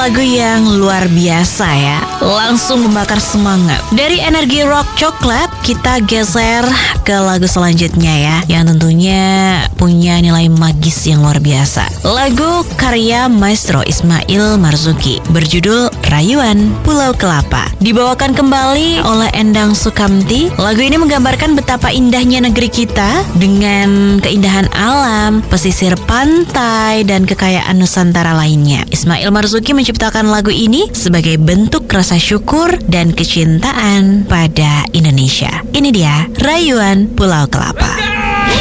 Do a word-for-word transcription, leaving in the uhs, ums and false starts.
lagu yang luar biasa ya, langsung membakar semangat. Dari energi rock coklat, kita geser ke lagu selanjutnya ya, yang tentunya punya nilai magis yang luar biasa. Lagu karya Maestro Ismail Marzuki berjudul Rayuan Pulau Kelapa, dibawakan kembali oleh Endang Sukamti. Lagu ini menggambarkan betapa indahnya negeri kita dengan keindahan alam, pesisir pantai, dan kekayaan Nusantara lainnya. Ismail Marzuki menciptakan lagu ini sebagai bentuk rasa syukur dan kecintaan pada Indonesia. Ini dia Rayuan Pulau Kelapa.